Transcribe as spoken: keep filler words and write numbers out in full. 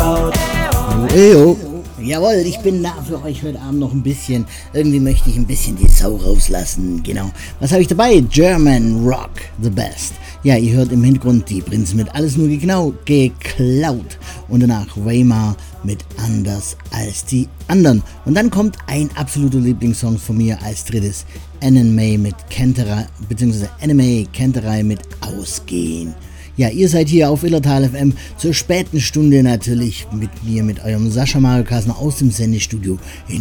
geklaut. Oh, eyo. Jawohl, ich bin da für euch heute Abend noch ein bisschen. Irgendwie möchte ich ein bisschen die Sau rauslassen. Genau. Was habe ich dabei? German Rock, the best. Ja, ihr hört im Hintergrund die Prinzen mit Alles nur gegnau, geklaut. Und danach Weimar mit Anders als die anderen. Und dann kommt ein absoluter Lieblingssong von mir als drittes. Anime mit Kenterei, beziehungsweise Anime Kenterei mit Ausgehen. Ja, ihr seid hier auf Illertal F M zur späten Stunde natürlich mit mir, mit eurem Sascha Mario Kasner aus dem Sendestudio in